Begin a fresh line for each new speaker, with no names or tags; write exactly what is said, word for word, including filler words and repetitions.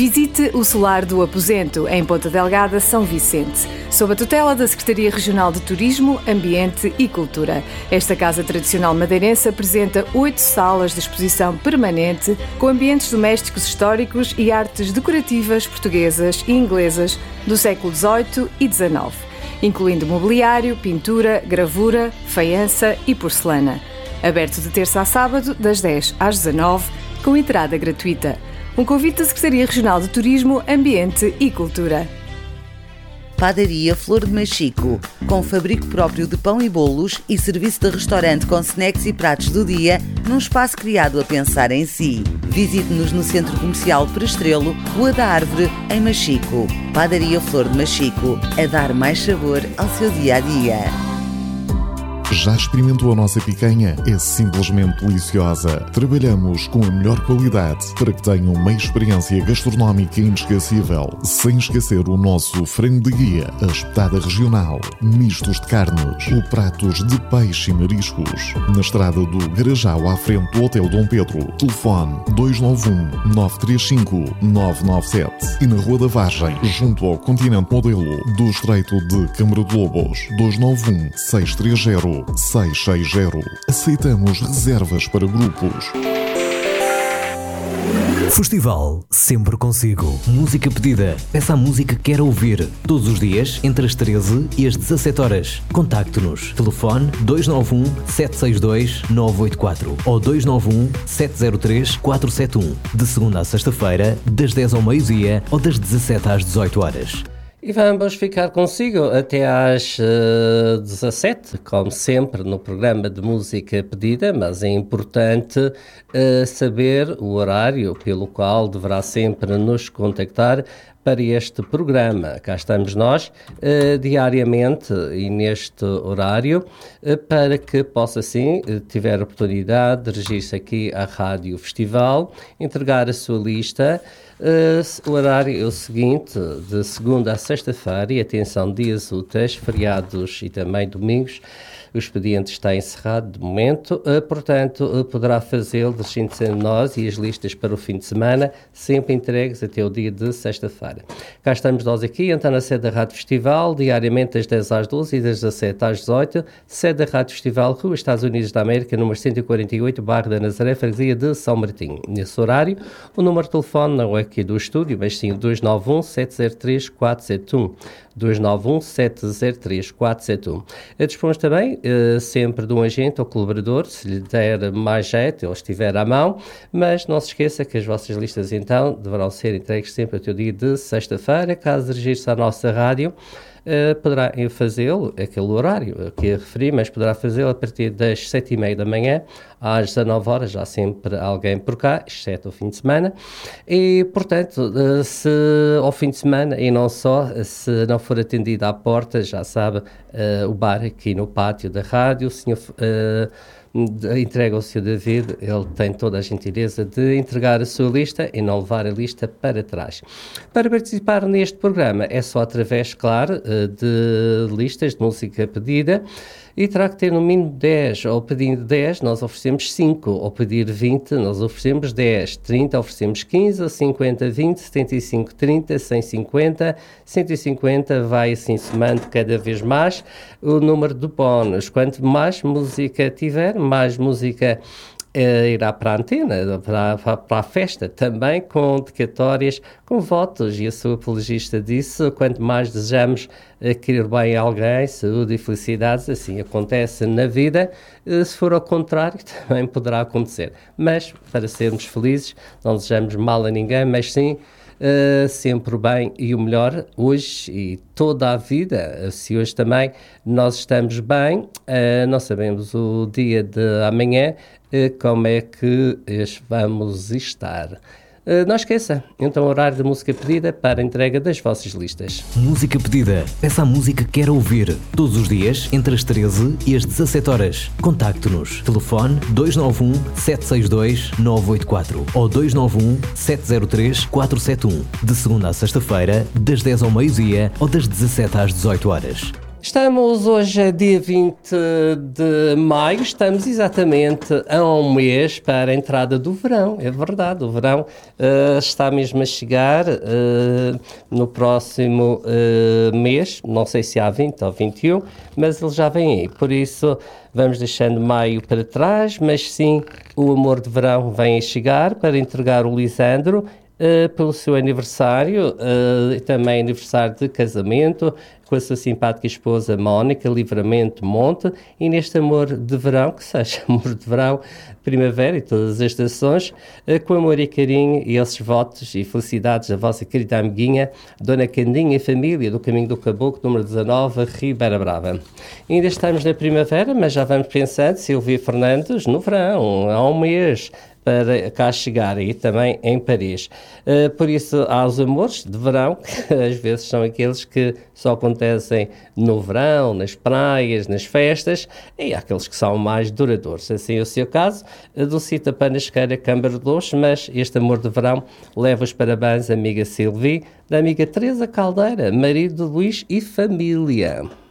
Visite o Solar do Aposento, em Ponta Delgada, São Vicente, sob a tutela da Secretaria Regional de Turismo, Ambiente e Cultura. Esta casa tradicional madeirense apresenta oito salas de exposição permanente com ambientes domésticos históricos e artes decorativas portuguesas e inglesas do século dezoito e dezanove, incluindo mobiliário, pintura, gravura, faiança e porcelana. Aberto de terça a sábado, das dez às dezanove, com entrada gratuita. Um convite da Secretaria Regional de Turismo, Ambiente e Cultura.
Padaria Flor de Machico, com fabrico próprio de pão e bolos e serviço de restaurante com snacks e pratos do dia, num espaço criado a pensar em si. Visite-nos no Centro Comercial Perestrelo, Rua da Árvore, em Machico. Padaria Flor de Machico, a dar mais sabor ao seu dia-a-dia.
Já experimentou a nossa picanha? É simplesmente deliciosa. Trabalhamos com a melhor qualidade para que tenham uma experiência gastronómica inesquecível, sem esquecer o nosso frango de guia, a espetada regional, mistos de carnes, ou pratos de peixe e mariscos. Na estrada do Garajal, à frente do Hotel Dom Pedro. Telefone dois nove um, nove três cinco, nove nove sete. E na Rua da Vargem, junto ao Continente Modelo, do Estreito de Câmara de Lobos. dois nove um, seis três zero, seis seis zero. Aceitamos reservas para grupos.
Festival Sempre Consigo. Música pedida. Peça a música que quer ouvir. Todos os dias, entre as treze e as dezassete horas. Contacte-nos. Telefone dois nove um, sete seis dois, nove oito quatro ou dois nove um, sete zero três, quatro sete um. De segunda a sexta-feira, das dez ao meio-dia ou das dezassete às dezoito horas.
E vamos ficar consigo até às uh, dezassete, como sempre, no programa de música pedida, mas é importante uh, saber o horário pelo qual deverá sempre nos contactar para este programa. Cá estamos nós, uh, diariamente e neste horário, uh, para que possa, sim, uh, tiver a oportunidade de dirigir-se aqui à Rádio Festival, entregar a sua lista. Uh, o horário é o seguinte, de segunda a sexta-feira, e atenção, dias úteis, feriados e também domingos, o expediente está encerrado de momento, uh, portanto, uh, poderá fazê-lo dirigindo-se a nós e as listas para o fim de semana, sempre entregues até o dia de sexta-feira. Cá estamos nós aqui, então na sede da Rádio Festival, diariamente das dez às doze e das dezassete às dezoito, sede da Rádio Festival, Rua Estados Unidos da América, número cento e quarenta e oito, Bairro da Nazaré, freguesia de São Martinho. Nesse horário, o número de telefone não é aqui do estúdio, mas sim dois nove um, sete zero três, quatro sete um. dois nove um, sete zero três, quatro sete um. Dispomos também uh, sempre de um agente ou colaborador, se lhe der mais jeito ou estiver à mão, mas não se esqueça que as vossas listas então deverão ser entregues sempre até o dia de sexta-feira. Caso dirigir-se à nossa rádio, Uh, poderá fazê-lo, aquele horário que eu referi, mas poderá fazê-lo a partir das sete e meia da manhã às dezanove horas, já sempre alguém por cá, exceto ao fim de semana, e portanto, uh, se ao fim de semana, e não só, se não for atendido à porta, já sabe, uh, o bar aqui no pátio da rádio, o senhor uh, entrega ao senhor David, ele tem toda a gentileza de entregar a sua lista e não levar a lista para trás. Para participar neste programa é só através, claro, de listas de música pedida, e terá que ter no mínimo dez, ou pedindo dez, nós oferecemos cinco, ou pedir vinte, nós oferecemos dez, trinta, oferecemos quinze, cinquenta, vinte, setenta e cinco, trinta, cento e cinquenta, cento e cinquenta, vai assim somando cada vez mais o número de bónus. Quanto mais música tiver, mais música Uh, irá para a antena, para, para, para a festa, também com dedicatórias, com votos, e a sua apologista disse, quanto mais desejamos uh, querer bem a alguém, saúde e felicidades, assim acontece na vida, uh, se for ao contrário, também poderá acontecer. Mas, para sermos felizes, não desejamos mal a ninguém, mas sim Uh, sempre o bem e o melhor hoje e toda a vida. Se hoje também nós estamos bem, uh, não sabemos o dia de amanhã, uh, como é que vamos estar. Uh, não esqueça, então, o horário da música pedida para a entrega das vossas listas.
Música pedida. Peça a música que quer ouvir. Todos os dias, entre as treze e as dezassete horas. Contacte-nos. Telefone dois nove um, sete seis dois, nove oito quatro ou dois nove um, sete zero três, quatro sete um. De segunda a sexta-feira, das dez ao meio-dia ou das dezassete às dezoito horas.
Estamos hoje a dia vinte de maio, estamos exatamente a um mês para a entrada do verão, é verdade, o verão uh, está mesmo a chegar uh, no próximo uh, mês, não sei se há vinte ou vinte e um, mas ele já vem aí, por isso vamos deixando maio para trás, mas sim, o amor de verão vem a chegar para entregar o Lisandro Uh, pelo seu aniversário uh, e também aniversário de casamento com a sua simpática esposa Mónica Livramento Monte, e neste amor de verão, que seja amor de verão, primavera e todas as estações, uh, com amor e carinho e esses votos e felicidades da vossa querida amiguinha Dona Candinha e família do Caminho do Caboclo, número dezanove, Ribeira Brava. Ainda estamos na primavera, mas já vamos pensando Silvia Fernandes no verão, há um mês para cá chegar, e também em Paris. Uh, por isso, há os amores de verão, que às vezes são aqueles que só acontecem no verão, nas praias, nas festas, e há aqueles que são mais duradouros. Assim é o seu caso, a Dulcita Panasqueira Câmara de Luz, mas este amor de verão leva os parabéns à amiga Silvi, da amiga Teresa Caldeira, marido de Luís e família.